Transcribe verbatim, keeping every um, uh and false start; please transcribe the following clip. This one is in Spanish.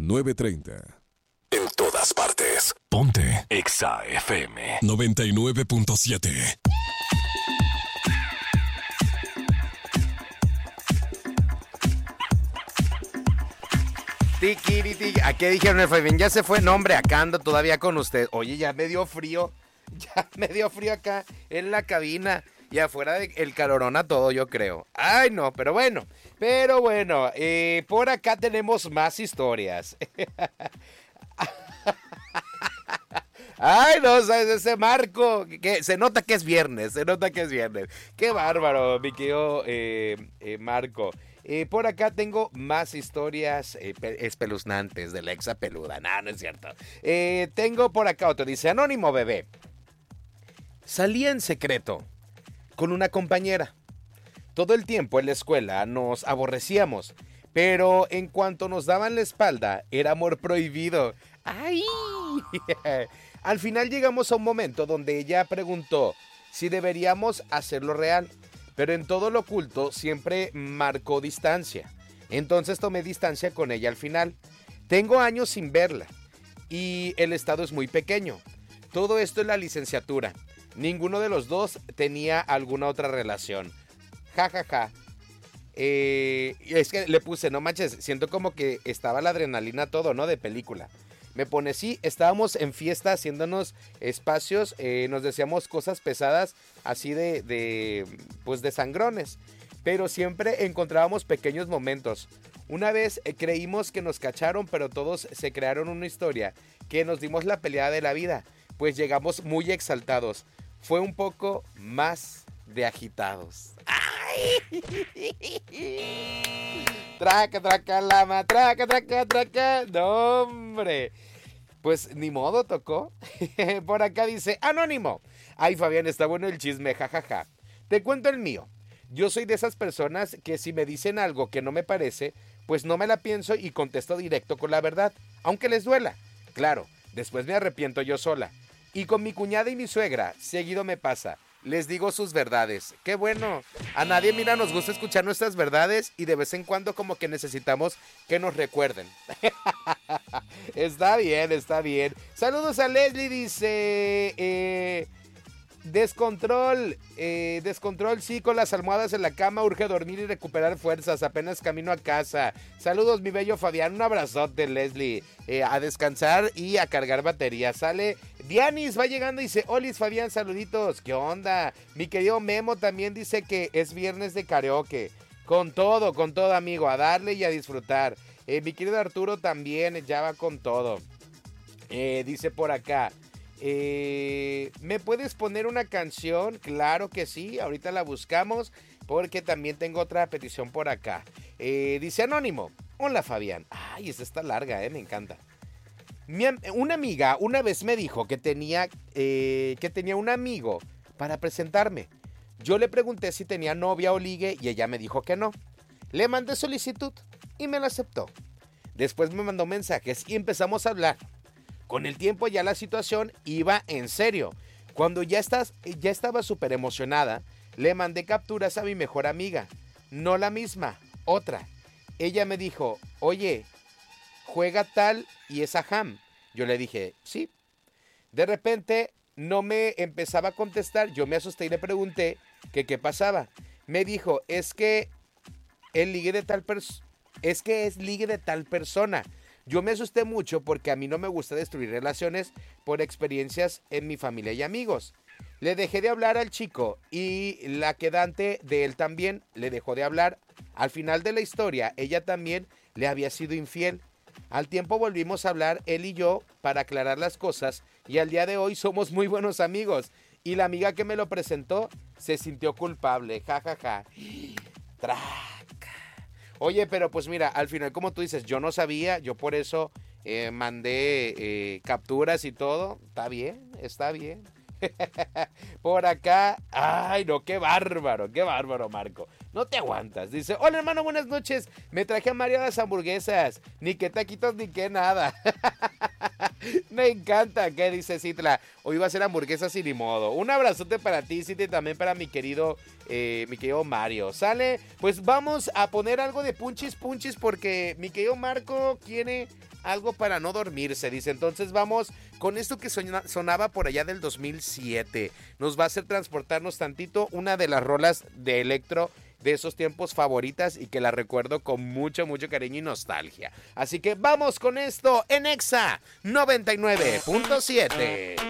nueve treinta. En todas partes. Ponte Exa F M noventa y nueve punto siete. Tiki, tiki. ¿A qué dijeron el Fabián? Ya se fue. No, hombre, acá ando todavía con usted. Oye, ya me dio frío. Ya me dio frío acá en la cabina. Y afuera del calorón a todo, yo creo. Ay, no, pero bueno. Pero bueno, eh, por acá tenemos más historias. Ay, no, ¿sabes? Ese Marco, que se nota que es viernes, se nota que es viernes. Qué bárbaro, mi querido eh, eh, Marco. Eh, por acá tengo más historias eh, espeluznantes de la exa peluda. No, no es cierto. Eh, tengo por acá otro, dice, Anónimo Bebé. Salía en secreto con una compañera. Todo el tiempo en la escuela nos aborrecíamos, pero en cuanto nos daban la espalda, era amor prohibido. ¡Ay! Al final llegamos a un momento donde ella preguntó si deberíamos hacerlo real, pero en todo lo oculto siempre marcó distancia. Entonces tomé distancia con ella al final. Tengo años sin verla y el estado es muy pequeño. Todo esto en la licenciatura. Ninguno de los dos tenía alguna otra relación. Ja, ja, ja. Eh, es que le puse, no manches, siento como que estaba la adrenalina todo, ¿no? De película. Me pone, sí, estábamos en fiesta haciéndonos espacios, eh, nos decíamos cosas pesadas, así de, de, pues de sangrones. Pero siempre encontrábamos pequeños momentos. Una vez eh, creímos que nos cacharon, pero todos se crearon una historia, que nos dimos la pelea de la vida, pues llegamos muy exaltados. Fue un poco más de agitados. ¡Ay! Traca, traca, lama, traca, traca, traca. No, hombre. Pues ni modo, tocó. Por acá dice, Anónimo. Ay, Fabián, está bueno el chisme, jajaja. Ja, ja. Te cuento el mío. Yo soy de esas personas que si me dicen algo que no me parece, pues no me la pienso y contesto directo con la verdad, aunque les duela. Claro, después me arrepiento yo sola. Y con mi cuñada y mi suegra, seguido me pasa. Les digo sus verdades. ¡Qué bueno! A nadie, mira, nos gusta escuchar nuestras verdades y de vez en cuando como que necesitamos que nos recuerden. Está bien, está bien. Saludos a Leslie, dice... Eh, descontrol, eh, descontrol, sí, con las almohadas en la cama, urge dormir y recuperar fuerzas, apenas camino a casa. Saludos, mi bello Fabián, un abrazote, Leslie, eh, a descansar y a cargar batería. Sale Dianis, va llegando y dice, Olis, Fabián, saluditos, ¿qué onda? Mi querido Memo también dice que es viernes de karaoke, con todo, con todo, amigo, a darle y a disfrutar. Eh, mi querido Arturo también ya va con todo. Eh, dice por acá, Eh, ¿me puedes poner una canción? Claro que sí, ahorita la buscamos porque también tengo otra petición por acá. Eh, dice Anónimo, hola Fabián. Ay, esta está larga, eh, me encanta. Mi, una amiga una vez me dijo que tenía, eh, que tenía un amigo para presentarme. Yo le pregunté si tenía novia o ligue y ella me dijo que no. Le mandé solicitud y me la aceptó. Después me mandó mensajes y empezamos a hablar. Con el tiempo ya la situación iba en serio. Cuando ya, estás, ya estaba súper emocionada, le mandé capturas a mi mejor amiga. No la misma, otra. Ella me dijo, oye, juega tal y esa Ham. Yo le dije, sí. De repente no me empezaba a contestar. Yo me asusté y le pregunté que qué pasaba. Me dijo, es que el ligue de tal persona, es que es ligue de tal persona. Yo me asusté mucho porque a mí no me gusta destruir relaciones por experiencias en mi familia y amigos. Le dejé de hablar al chico y la quedante de él también le dejó de hablar. Al final de la historia, ella también le había sido infiel. Al tiempo volvimos a hablar él y yo para aclarar las cosas y al día de hoy somos muy buenos amigos. Y la amiga que me lo presentó se sintió culpable. Ja, ja, ja. Tra. Oye, pero pues mira, al final, como tú dices, yo no sabía, yo por eso eh, mandé eh, capturas y todo. Está bien, está bien. Por acá, ay no, qué bárbaro, qué bárbaro, Marco. No te aguantas. Dice, hola hermano, buenas noches. Me traje a Mario las hamburguesas. Ni que taquitos ni que nada. Me encanta. ¿Qué dice Citla? Hoy va a ser hamburguesas y ni modo. Un abrazote para ti, Citla, y también para mi querido, eh, mi querido Mario. ¿Sale? Pues vamos a poner algo de punchis punchis porque mi querido Marco quiere algo para no dormirse, dice. Entonces vamos con esto que sona, sonaba por allá del dos mil siete. Nos va a hacer transportarnos tantito, una de las rolas de electro de esos tiempos favoritas y que la recuerdo con mucho, mucho cariño y nostalgia. Así que vamos con esto en Exa noventa y nueve punto siete.